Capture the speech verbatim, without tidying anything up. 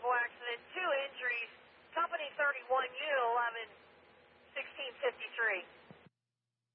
vehicle accident, two injuries, company thirty-one, unit eleven, sixteen fifty-three.